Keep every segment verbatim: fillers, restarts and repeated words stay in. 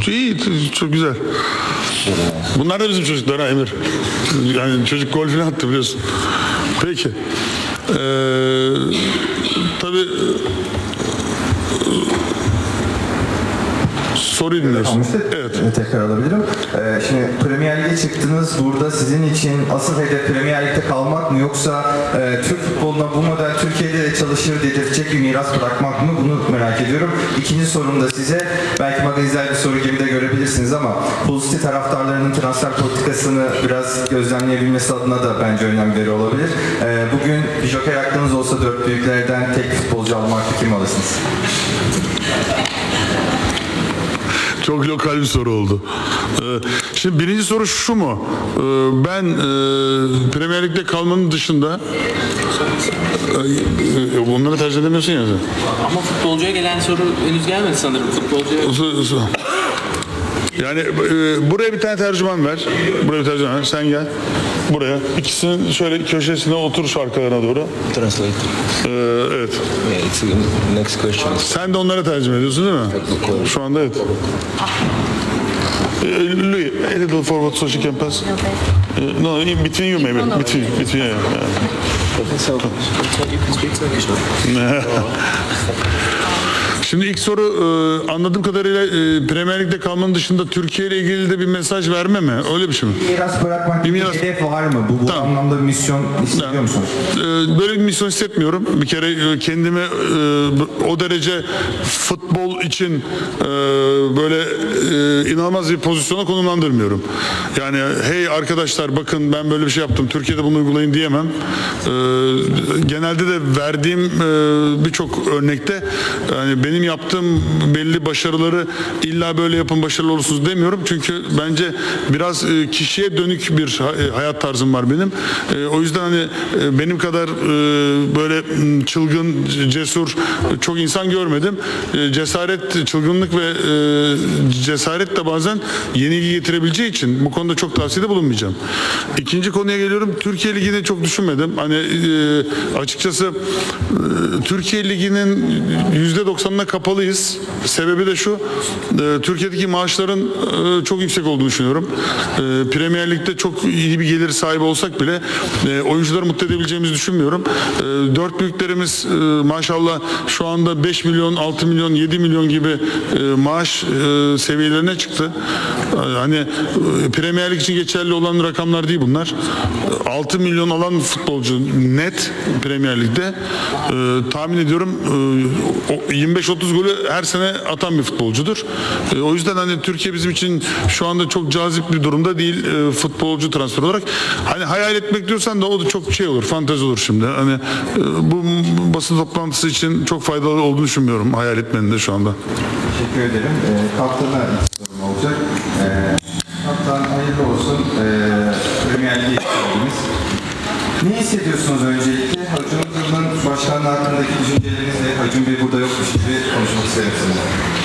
İyi, çok güzel. Bunlar da bizim çocuklar ha Emir. Yani çocuk gol falan attı biliyorsun. Peki. Ee, tabii soruyu dinliyorsun. Evet. Tekrar alabilirim. Ee, şimdi Premier Lig'e çıktınız. Burada sizin için asıl hedef Premier Lig'de kalmak mı, yoksa e, Türk futboluna bu model Türkiye'de de çalışır dedirtecek bir miras bırakmak mı? Bunu merak ediyorum. İkinci sorum da size, belki magazinsel bir soru gibi de görebilirsiniz ama Hull City taraftarlarının transfer politikasını biraz gözlemleyebilmesi adına da bence önemli olabilir. Ee, bugün bir joker hakkınız olsa dört büyüklerden tek futbolcu almakta kim alırsınız? Çok lokal bir soru oldu. Şimdi birinci soru şu mu? Ben Premier Lig'de kalmanın dışında bunları tercih edemiyorsun ya sen. Ama futbolcuya gelen soru henüz gelmedi sanırım. Futbolcuya... Yani e, buraya bir tane tercüman ver. Buraya bir tercüman ver. Sen gel. Buraya. İkisinin şöyle köşesine otur şu arkalarına doğru. Translate. Ee, evet. Yeah, it's the next question. Sen de onlara tercüme ediyorsun değil mi? Şu anda evet. Uh, Louis, a little forward so she can pass. Uh, no, in between you maybe. Between, between you. So, you can speak Turkish now. Şimdi ilk soru e, anladığım kadarıyla e, Premier Lig'de kalmanın dışında Türkiye ile ilgili de bir mesaj verme mi? Öyle bir şey mi? Miras bırakmak Bir bir miras- hedef var mı? Bu, bu Tamam. anlamda bir misyon hissediyor musunuz? E, Böyle bir misyon hissetmiyorum. Bir kere e, kendimi e, o derece futbol için e, böyle e, inanılmaz bir pozisyona konumlandırmıyorum. Yani hey arkadaşlar bakın ben böyle bir şey yaptım. Türkiye'de bunu uygulayın diyemem. E, genelde de verdiğim e, birçok örnekte yani benim yaptığım belli başarıları illa böyle yapın başarılı olursunuz demiyorum. Çünkü bence biraz e, kişiye dönük bir ha- hayat tarzım var benim. E, o yüzden hani e, benim kadar e, böyle m, çılgın, cesur çok insan görmedim. E, cesaret, çılgınlık ve e, cesaret de bazen yenilgi getirebileceği için bu konuda çok tavsiyede bulunmayacağım. İkinci konuya geliyorum. Türkiye Ligi'ni çok düşünmedim. Hani e, açıkçası e, Türkiye Ligi'nin yüzde doksanına kapalıyız. Sebebi de şu, e, Türkiye'deki maaşların e, çok yüksek olduğunu düşünüyorum. E, Premier Lig'de çok iyi bir gelir sahibi olsak bile e, oyuncuları mutlu edebileceğimizi düşünmüyorum. E, dört büyüklerimiz e, maşallah şu anda beş milyon, altı milyon, yedi milyon gibi e, maaş e, seviyelerine çıktı. E, hani e, Premier Lig için geçerli olan rakamlar değil bunlar. E, altı milyon alan futbolcu net Premier Lig'de e, tahmin ediyorum e, yirmi beş otuz golü her sene atan bir futbolcudur. E, o yüzden hani Türkiye bizim için şu anda çok cazip bir durumda değil e, futbolcu transfer olarak. Hani hayal etmek diyorsan da o da çok şey olur, fantezi olur şimdi. Hani e, bu basın toplantısı için çok faydalı olduğunu düşünmüyorum hayal etmenin de şu anda. Teşekkür ederim. Ee, kaptana ilk sorum olacak. Ee, kaptan hayırlı olsun. Ee, Premier Lig'e geldiniz. Ne hissediyorsunuz öncelikle? Acun Ilıcalı'nın başkanlığı hakkındaki düşüncelerinizle Acun Bey burada yokmuş gibi konuşmak isterim sizinle.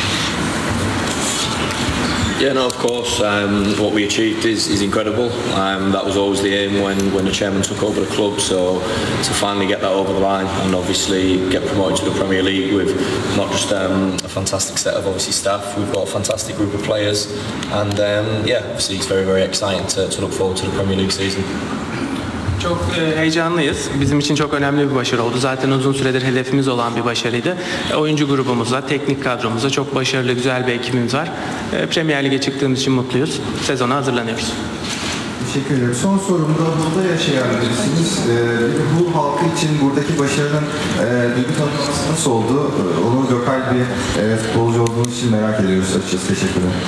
Yeah, no, of course. Um, what we achieved is, is incredible. Um, that was always the aim when, when the chairman took over the club. So to finally get that over the line and obviously get promoted to the Premier League with not just um, a fantastic set of obviously staff, we've got a fantastic group of players, and um, yeah, obviously it's very very exciting to, to look forward to the Premier League season. Çok e, heyecanlıyız. Bizim için çok önemli bir başarı oldu. Zaten uzun süredir hedefimiz olan bir başarıydı. E, oyuncu grubumuzla, teknik kadromuzla çok başarılı, güzel bir ekibimiz var. E, Premier Lig'e çıktığımız için mutluyuz. Sezona hazırlanıyoruz. Teşekkür ederim. Son sorumda burada yaşayan birisiniz. Ee, bu halkı için buradaki başarının e, duygu tanımlaması nasıl oldu? Ee, Onun lokal bir e, futbolcu olduğunuz için merak ediyoruz açıkçası. Teşekkür ederim.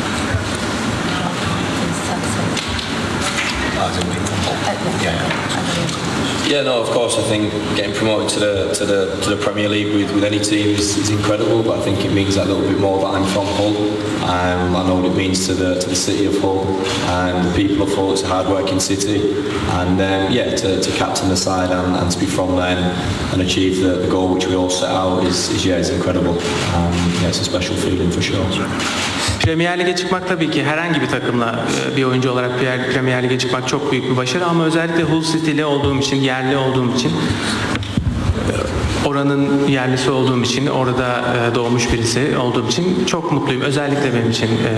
Yeah, no, of course. I think getting promoted to the to the to the Premier League with, with any team is, is incredible. But I think it means that little bit more that I'm from Hull. Um, I know what it means to the to the city of Hull and the people of Hull. It's a hard-working city, and um, yeah, to, to captain the side and, and to be from there and, and achieve the, the goal which we all set out is, is yeah, it's incredible. Um, yeah, it's a special feeling for sure. Premier Lig'e çıkmak tabii ki herhangi bir takımla e, bir oyuncu olarak Premier Lig'e çıkmak çok büyük bir başarı ama özellikle Hull City'li olduğum için, yerli olduğum için, oranın yerlisi olduğum için, orada e, doğmuş birisi olduğum için çok mutluyum. Özellikle benim için e,